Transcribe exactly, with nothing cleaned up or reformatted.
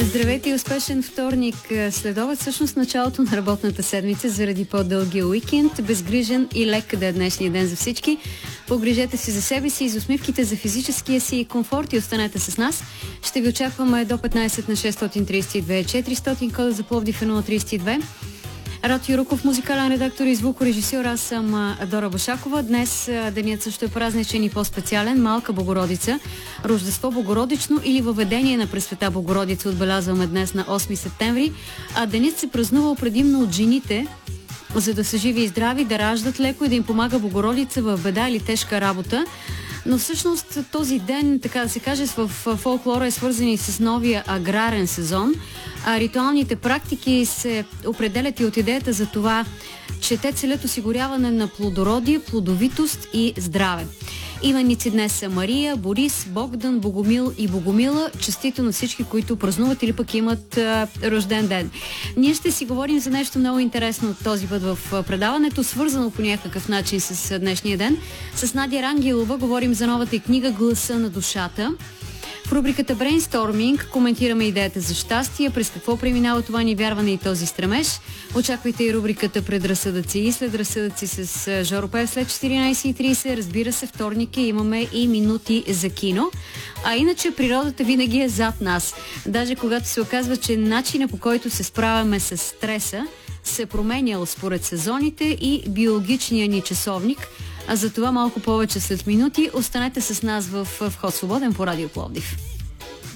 Здравейте и успешен вторник. Следобед всъщност началото на работната седмица заради по-дългия уикенд. Безгрижен и лек да е днешния ден за всички. Погрижете си за себе си и за усмивките за физическия си комфорт и останете с нас. Ще ви очакваме до петнайсет на шестстотин трийсет и две четиристотин, кода за Пловдив е нула трийсет и две. Рад Юруков, музикален редактор и звукорежисьор, аз съм Дора Башакова. Днес денят също е празничен и по-специален. Малка Богородица, Рождество Богородично или Въведение на Пресвета Богородица отбелязваме днес на осми септември. А денят се празнува предимно от жените, за да са живи и здрави, да раждат леко и да им помага Богородица в беда или тежка работа. Но всъщност този ден, така да се каже, в фолклора е свързан и с новия аграрен сезон. А ритуалните практики се определят и от идеята за това, че те целят осигуряване на плодородие, плодовитост и здраве. Именици днес са Мария, Борис, Богдан, Богомил и Богомила. Честито на всички, които празнуват или пък имат а, рожден ден. Ние ще си говорим за нещо много интересно този път в предаването, свързано по някакъв начин с днешния ден. С Надя Рангелова говорим за новата книга "Гласа на душата". В рубриката Брейнсторминг коментираме идеята за щастие, през какво преминава това ни вярване и този стремеж. Очаквайте и рубриката Предразсъдъци и след разсъдъци с Жоро Пев след четиринайсет и трийсет. Разбира се, вторник имаме и минути за кино. А иначе природата винаги е зад нас. Даже когато се оказва, че начина, по който се справяме с стреса се променял според сезоните и биологичния ни часовник. А за това малко повече след минути. Останете с нас в Вход свободен по Радио Пловдив.